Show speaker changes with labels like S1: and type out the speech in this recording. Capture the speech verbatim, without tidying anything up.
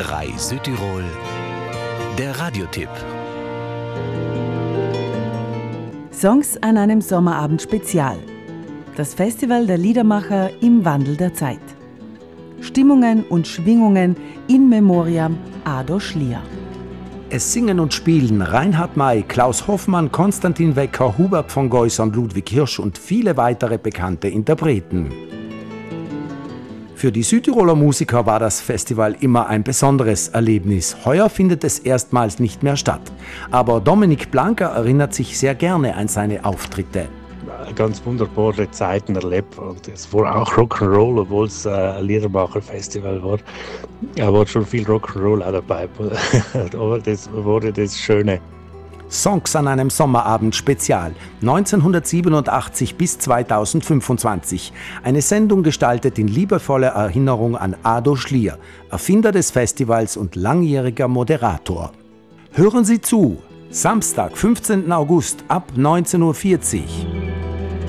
S1: R A I Südtirol, der Radiotipp.
S2: Songs an einem Sommerabend Spezial. Das Festival der Liedermacher im Wandel der Zeit. Stimmungen und Schwingungen in Memoriam Ado Schlier.
S3: Es singen und spielen Reinhard May, Klaus Hoffmann, Konstantin Wecker, Hubert von Geusern, Ludwig Hirsch und viele weitere bekannte Interpreten. Für die Südtiroler Musiker war das Festival immer ein besonderes Erlebnis. Heuer findet es erstmals nicht mehr statt. Aber Dominik Blanker erinnert sich sehr gerne an seine Auftritte.
S4: Ganz wunderbare Zeiten erlebt. Und es war auch Rock'n'Roll, obwohl es ein Liedermacher-Festival war. Da war schon viel Rock'n'Roll auch dabei. Aber das war das Schöne.
S3: Songs an einem Sommerabend Spezial, neunzehnhundertsiebenundachtzig bis zweitausendfünfundzwanzig. Eine Sendung gestaltet in liebevoller Erinnerung an Ado Schlier, Erfinder des Festivals und langjähriger Moderator. Hören Sie zu, Samstag, fünfzehnten August ab neunzehn Uhr vierzig.